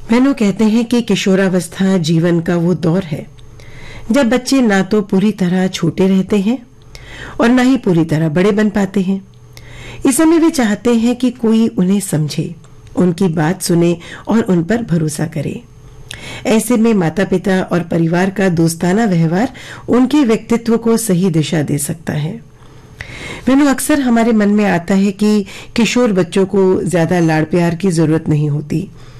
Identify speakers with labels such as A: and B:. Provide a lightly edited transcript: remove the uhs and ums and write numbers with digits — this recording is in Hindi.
A: बहनों, कहते हैं कि किशोरावस्था जीवन का वो दौर है जब बच्चे ना तो पूरी तरह छोटे रहते हैं और ना ही पूरी तरह बड़े बन पाते हैं। इस समय वे चाहते हैं कि कोई उन्हें समझे, उनकी बात सुने और उन पर भरोसा करे। ऐसे में माता पिता और परिवार का दोस्ताना व्यवहार उनके व्यक्तित्व को सही दिशा दे सकता है। बहनों, अक्सर हमारे मन में आता है कि किशोर बच्चों को ज्यादा लाड़ प्यार की जरूरत नहीं होती,